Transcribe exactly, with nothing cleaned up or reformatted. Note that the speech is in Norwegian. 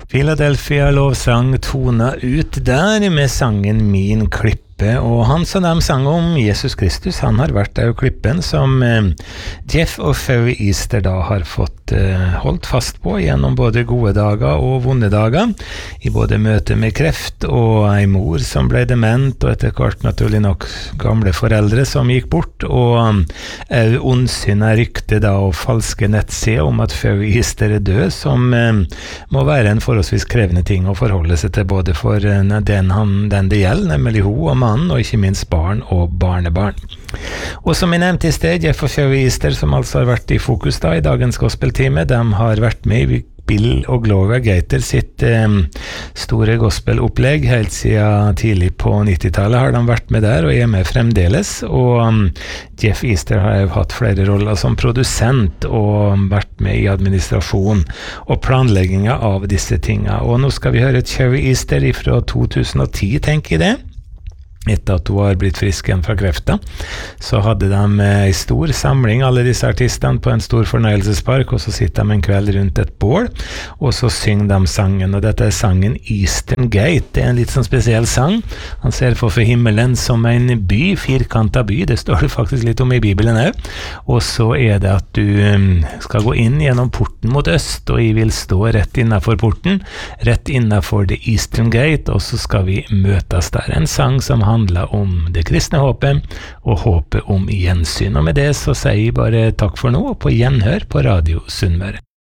Philadelphia lovsang tona ut der med sangen Min klippe, og han som de sang om Jesus Kristus, han har vært der klippen som eh, Jeff og Ferry Easter da har fått eh, holdt fast på gjennom både gode dager og vonde dager, i både møte med kreft og ei mor som ble dement, og etter hvert naturlig nok gamle foreldre som gikk bort, og eh, ondsinna rykte da og falske nettsider om at Ferry Easter er død, som eh, må være en forholdsvis krevende ting å forholde seg til både for eh, den, han, den det gjelder, nemlig hun og mannen, og ikke minst barn og barnebarn. Og som jeg nevnte i sted, Jeff og Ferry Easter, som altså har vært i fokus da i dagens gospeltime, de har vært med i Bill og Gloria Gator sitt eh, store gospelopplegg helt siden tidlig på nittitallet har de vært med der, og er med fremdeles, og um, Jeff Easter har jo hatt flere roller som produsent og vært med i administrasjon og planlegginga av disse tinga, og nå skal vi høre Ferry Easter fra to tusen og ti, tenker jeg det. Etter at hun har blitt frisk igjen fra krefta, så hadde de en stor samling, alle disse artistene, på en stor fornøyelsespark, og så sitter de en kveld rundt et bål, og så synger de sangen, og dette er sangen Eastern Gate. Det er en litt sånn spesiell sang. Han ser for for himmelen som en by, firkantet by, det står det faktisk litt om i Bibelen her, og så er det at du skal gå inn gjennom porten mot øst, og jeg vil stå rett innenfor porten, rett innenfor The Eastern Gate, og så skal vi møtes der. En sang som han handler om det kristne håpet og håpet om gjensyn. Og med det så sier jeg bare takk for nå, og på gjenhør på Radio Sunnmøre.